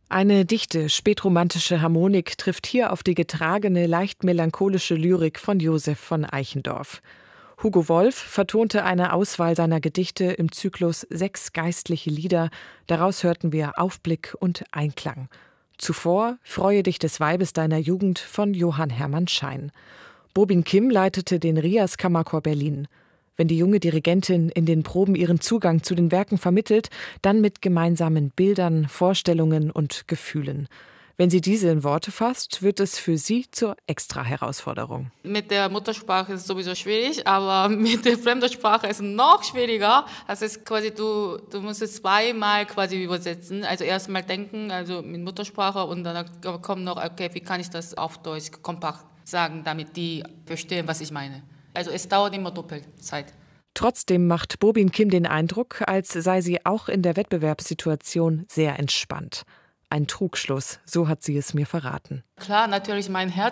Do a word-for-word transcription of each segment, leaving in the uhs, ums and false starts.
Eine dichte, spätromantische Harmonik trifft hier auf die getragene, leicht melancholische Lyrik von Josef von Eichendorff. Hugo Wolf vertonte eine Auswahl seiner Gedichte im Zyklus Sechs geistliche Lieder. Daraus hörten wir Aufblick und Einklang. Zuvor Freue dich des Weibes deiner Jugend von Johann Hermann Schein. Bobin Kim leitete den Rias Kammerchor Berlin. Wenn die junge Dirigentin in den Proben ihren Zugang zu den Werken vermittelt, dann mit gemeinsamen Bildern, Vorstellungen und Gefühlen. Wenn sie diese in Worte fasst, wird es für sie zur Extra-Herausforderung. Mit der Muttersprache ist es sowieso schwierig, aber mit der Fremdsprache ist es noch schwieriger. Das ist quasi, du, du musst es zweimal quasi übersetzen. Also erstmal denken, also mit Muttersprache und dann kommt noch, okay, wie kann ich das auf Deutsch kompakt sagen, damit die verstehen, was ich meine. Also es dauert immer doppelt Zeit. Trotzdem macht Bobin Kim den Eindruck, als sei sie auch in der Wettbewerbssituation sehr entspannt. Ein Trugschluss, so hat sie es mir verraten. Klar, natürlich mein Herz,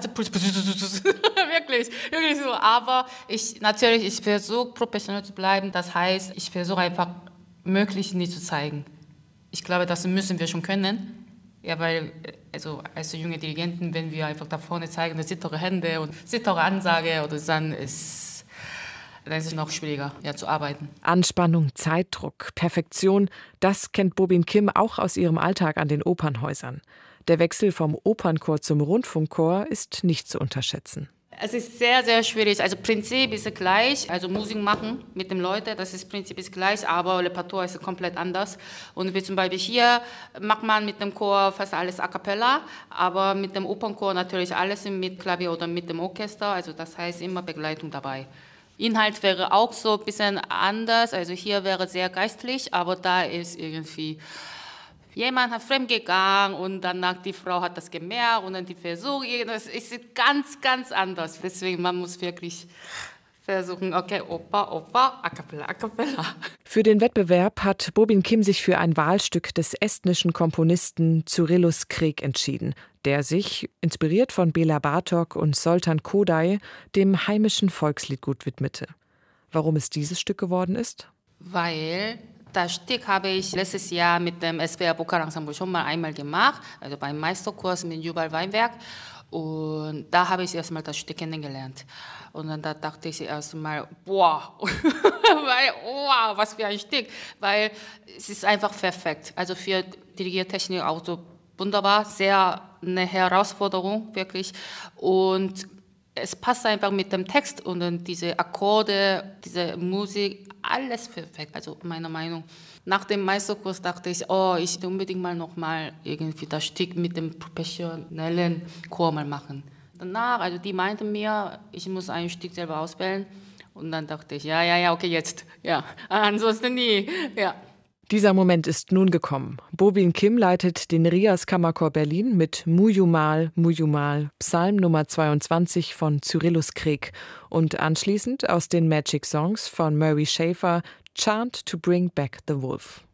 wirklich, wirklich so. Aber ich natürlich, ich versuche professionell zu bleiben. Das heißt, ich versuche einfach möglichst nicht zu zeigen. Ich glaube, das müssen wir schon können. Ja, weil also als junge Dirigenten, wenn wir einfach da vorne zeigen, das sittere Hände und sittere Ansage oder dann ist, dann ist es noch schwieriger, ja, zu arbeiten. Anspannung, Zeitdruck, Perfektion, das kennt Bobin Kim auch aus ihrem Alltag an den Opernhäusern. Der Wechsel vom Opernchor zum Rundfunkchor ist nicht zu unterschätzen. Es ist sehr, sehr schwierig. Also Prinzip ist gleich, also Musik machen mit den Leuten, das ist Prinzip ist gleich, aber Repertoire ist komplett anders. Und wie zum Beispiel hier macht man mit dem Chor fast alles a cappella, aber mit dem Opernchor natürlich alles mit Klavier oder mit dem Orchester, also das heißt immer Begleitung dabei. Inhalt wäre auch so ein bisschen anders, also hier wäre sehr geistlich, aber da ist irgendwie... Jemand hat fremdgegangen und danach die Frau hat das gemerkt und dann die Versuche, das ist ganz, ganz anders. Deswegen, man muss wirklich versuchen, okay, Oper, Oper, a cappella, a cappella. Für den Wettbewerb hat Bobin Kim sich für ein Wahlstück des estnischen Komponisten Cyrillus Kreek entschieden, der sich, inspiriert von Bela Bartok und Zoltán Kodály, dem heimischen Volksliedgut widmete. Warum es dieses Stück geworden ist? Weil... Das Stück habe ich letztes Jahr mit dem S W R Vokalensemble schon mal einmal gemacht, also beim Meisterkurs mit Jubal Weinberg. Und da habe ich erstmal das Stück kennengelernt. Und dann da dachte ich erstmal, boah, weil, wow, was für ein Stück. Weil es ist einfach perfekt. Also für Dirigiertechnik auch so wunderbar, sehr eine Herausforderung, wirklich. Und es passt einfach mit dem Text und dann diese Akkorde, diese Musik, alles perfekt, also meiner Meinung. Nach dem Meisterkurs dachte ich, oh, ich will unbedingt mal nochmal irgendwie das Stück mit dem professionellen Chor mal machen. Danach, also die meinten mir, ich muss ein Stück selber auswählen und dann dachte ich, ja, ja, ja, okay, jetzt, ja, ansonsten nie, ja. Dieser Moment ist nun gekommen. Bobin Kim leitet den Rias Kammerchor Berlin mit Mujjumal, Mujjumal, Psalm Nummer zweiundzwanzig von Cyrillus Kreek und anschließend aus den Magic Songs von Murray Schafer, Chant to Bring Back the Wolf.